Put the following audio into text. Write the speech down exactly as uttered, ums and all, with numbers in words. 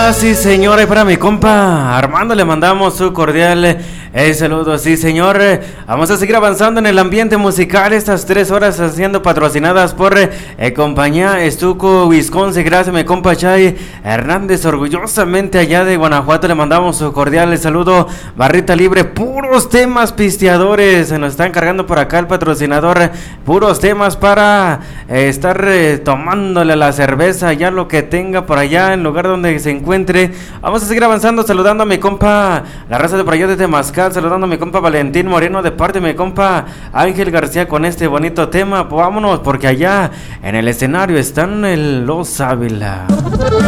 Hola, sí señor, y para mi compa Armando le mandamos su cordial eh, saludo, sí señor. eh, Vamos a seguir avanzando en el ambiente musical estas tres horas siendo patrocinadas por eh, compañía Estuco Wisconsin. Gracias mi compa Chay Hernández, orgullosamente allá de Guanajuato le mandamos su cordial saludo. Barrita libre, puros temas pisteadores, se nos están cargando por acá el patrocinador, puros temas para eh, estar eh, tomándole la cerveza, ya lo que tenga por allá en lugar donde se encuentre. Vamos a seguir avanzando, saludando a mi compa la raza de por allá de Temazcal, saludando a mi compa Valentín Moreno de parte de mi compa Ángel García con este bonito tema. Pues vámonos porque allá en el escenario están el Los Ávila.